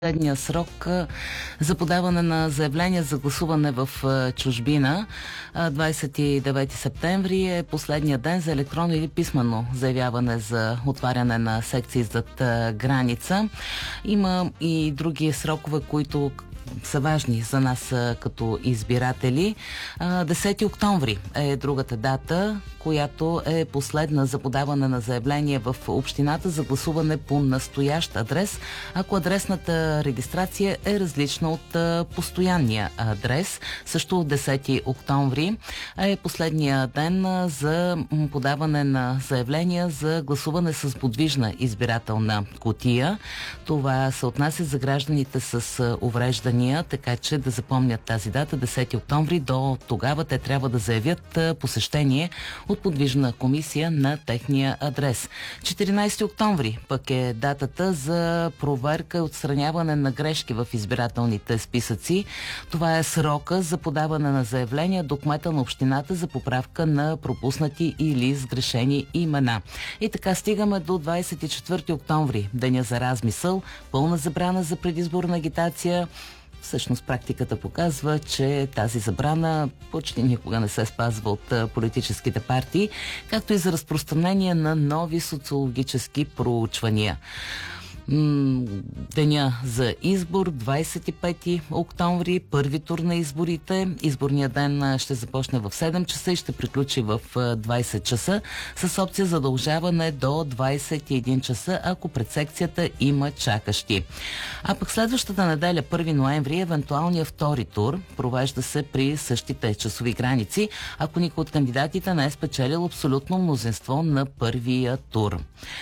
Последния срок за подаване на заявления за гласуване в чужбина, 29 септември, е последния ден за електронно или писмено заявяване за отваряне на секции зад граница. Има и други срокове, които са важни за нас като избиратели. 10 октомври е другата дата, която е последна за подаване на заявление в общината за гласуване по настоящ адрес, ако адресната регистрация е различна от постоянния адрес. Също 10 октомври е последния ден за подаване на заявления за гласуване с подвижна избирателна кутия. Това се отнася за гражданите с увреждания, така че да запомнят тази дата, 10 октомври. До тогава те трябва да заявят посещение от подвижна комисия на техния адрес. 14 октомври пък е датата за проверка и отстраняване на грешки в избирателните списъци. Това е срока за подаване на заявления до кмета на общината за поправка на пропуснати или сгрешени имена. И така стигаме до 24 октомври, деня за размисъл, пълна забрана за предизборна агитация. Всъщност практиката показва, че тази забрана почти никога не се спазва от политическите партии, както и за разпространение на нови социологически проучвания. Деня за избор, 25 октомври, първи тур на изборите. Изборният ден ще започне в 7 часа и ще приключи в 20 часа с опция за удължаване до 21 часа, ако пред секцията има чакащи. А пък следващата неделя, 1 ноември, евентуалният втори тур провежда се при същите часови граници, ако никой от кандидатите не е спечелил абсолютно мнозинство на първия тур.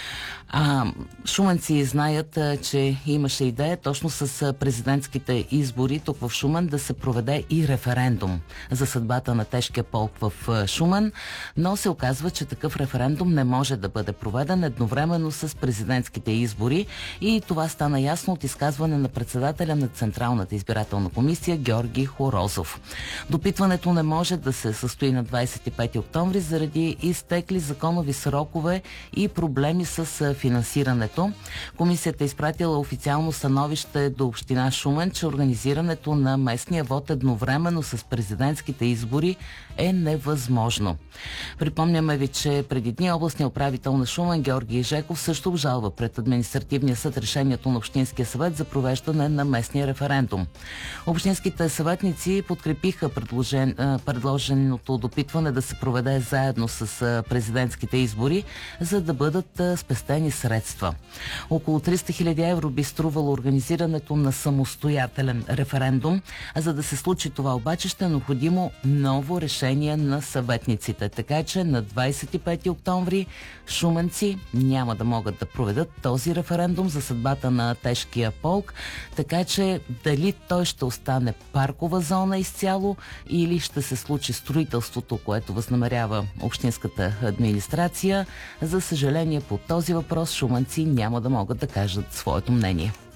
Шуменци знаят, че имаше идея точно с президентските избори тук в Шумен да се проведе и референдум за съдбата на тежкия полк в Шумен, но се оказва, че такъв референдум не може да бъде проведен едновременно с президентските избори и това стана ясно от изказване на председателя на Централната избирателна комисия Георги Хорозов. Допитването не може да се състои на 25 октомври заради изтекли законови срокове и проблеми с финансирането. Комисията е изпратила официално становище до община Шумен, че организирането на местния вод едновременно с президентските избори е невъзможно. Припомняме ви, че преди дни областният управител на Шумен Георги Жеков също обжалва пред административния съд решението на Общинския съвет за провеждане на местния референдум. Общинските съветници подкрепиха предложеното допитване да се проведе заедно с президентските избори, за да бъдат спестени средства. Около 300 000 евро би струвало организирането на самостоятелен референдум, а за да се случи това обаче ще е необходимо ново решение на съветниците. Така че на 25 октомври шуменци няма да могат да проведат този референдум за съдбата на тежкия полк, така че дали той ще остане паркова зона изцяло или ще се случи строителството, което възнамерява общинската администрация, за съжаление по този въпрос шуменци няма да могат да кажат своето мнение.